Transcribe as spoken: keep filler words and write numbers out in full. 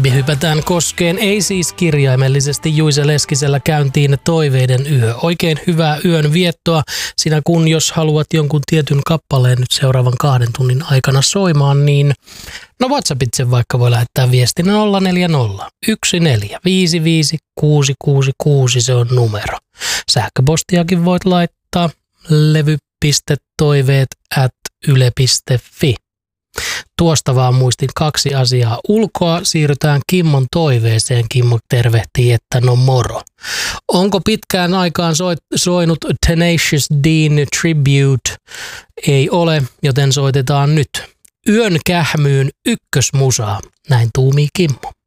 Me hypätään koskeen, ei siis kirjaimellisesti Juise Leskisellä käyntiin toiveiden yö. Oikein hyvää yön viettoa, sinä kun jos haluat jonkun tietyn kappaleen nyt seuraavan kahden tunnin aikana soimaan, niin no WhatsAppitse vaikka voi lähettää viestin nolla neljä nolla yksi neljä viisi viisi kuusi kuusi kuusi, se on numero. Sähköpostiakin voit laittaa levy piste toiveet at yle piste fi. Tuosta vaan muistin kaksi asiaa ulkoa. Siirrytään Kimmon toiveeseen. Kimmo tervehtii, että no moro. Onko pitkään aikaan soinut Tenacious D Tribute? Ei ole, joten soitetaan nyt. Yön kähmyyn ykkösmusaa. Näin tuumii Kimmo.